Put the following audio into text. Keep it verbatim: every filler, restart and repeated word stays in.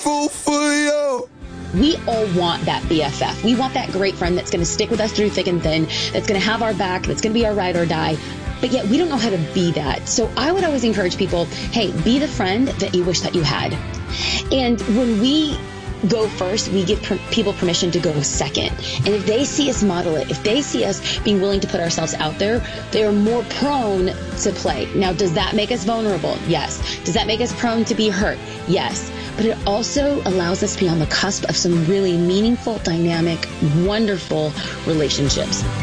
grateful for you. We all want that B F F. We want that great friend that's going to stick with us through thick and thin, that's going to have our back, that's going to be our ride or die. But yet we don't know how to be that. So I would always encourage people, hey, be the friend that you wish that you had. And when we go first, we give per- people permission to go second. And if they see us model it, if they see us being willing to put ourselves out there, they are more prone to play. Now, does that make us vulnerable? Yes. Does that make us prone to be hurt? Yes. But it also allows us to be on the cusp of some really meaningful, dynamic, wonderful relationships.